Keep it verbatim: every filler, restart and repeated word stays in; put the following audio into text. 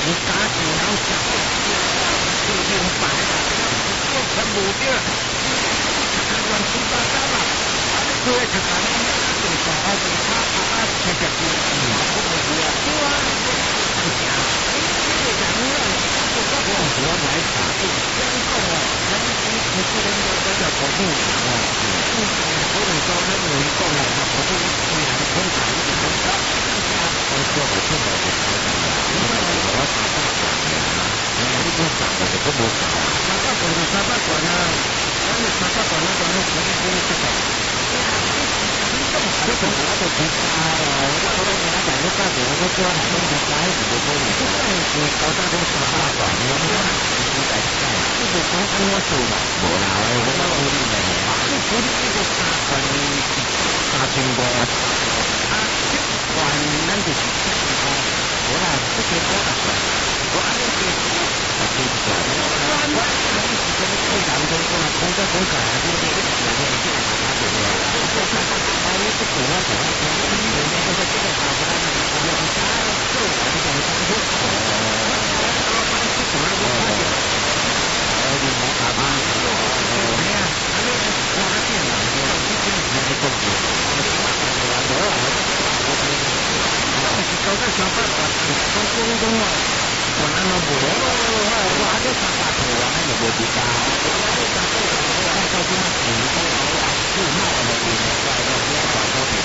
你家己然后想就明白了，我全部的，乱七八糟了，啊，你做一看你做啥啊？做啥啊？吃吃吃，我不是啊，对啊，不行，你这讲了，我我我我来查，这个讲讲哦，咱们你你不能说咱叫国父哦，嗯，不能说咱有一个来叫国父，你还是通常一点通常，我说我现在就可以了，因为我查大管的啊，你你不查的就不查，查大管就查大管啊，那你查大管那个那肯定不会知道。这种我都不知道了，我就说你那讲的大姐，我都说很多人家一直都说你，就算是高大都查大管，你要不然你就在看，这个光跟我说吧，无啦，我我我理的，你不是这个查管查情况啊，啊，这管咱就是这情况，无啦，这个我大管，我按照这个啊这个管，我我我一直跟你讲的，我那空在空改啊，这个这个这个这个啥子的，这个啊，你不懂啊，懂啊，懂啊，你人家都在这个啥子啊，我们家做我这种工作，哦，这什么都看见，哦，你没打吧？没呀，还没拉电了，你这这这这动作，我他妈的，我多了，我我我是搞个小办法，从工中啊。我那么不，我我我还在上大课，我还有没比较。